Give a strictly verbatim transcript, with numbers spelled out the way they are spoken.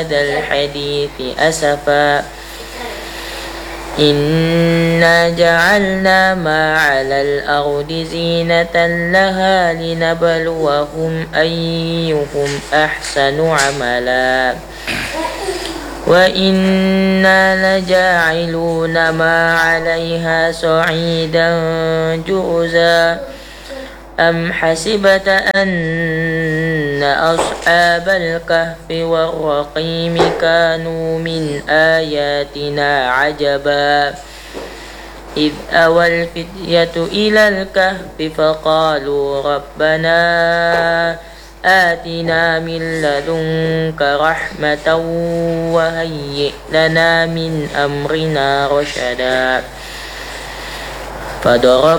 الحديث أسفا إنا جعلنا ما على الأرض زينة لها لنبلوهم أيهم أحسن عملا وإنا لجاعلون ما عليها صعيدا جرزا أم حسبت أن أصحاب الكهف والرقيم كانوا من آياتنا عجبا إذ أوى الفتية إلى الكهف فقالوا ربنا آتنا من لدنك رحمة وهيئ لنا من أمرنا رشدا فضرب